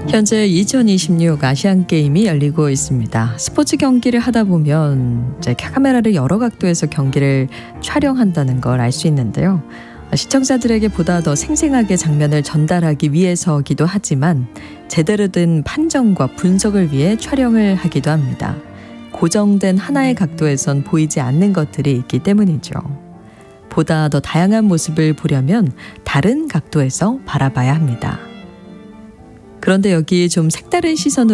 현재 2026 아시안게임이 열리고 있습니다. 스포츠 경기를 하다 보면 이제 카메라를 여러 각도에서 경기를 촬영한다는 걸 알 수 있는데요. 시청자들에게 보다 더 생생하게 장면을 전달하기 위해서기도 하지만 제대로 된 판정과 분석을 위해 촬영을 하기도 합니다. 고정된 하나의 각도에선 보이지 않는 것들이 있기 때문이죠. 보다 더 다양한 모습을 보려면 다른 각도에서 바라봐야 합니다. 그런데 여기 좀 색다른 시선으로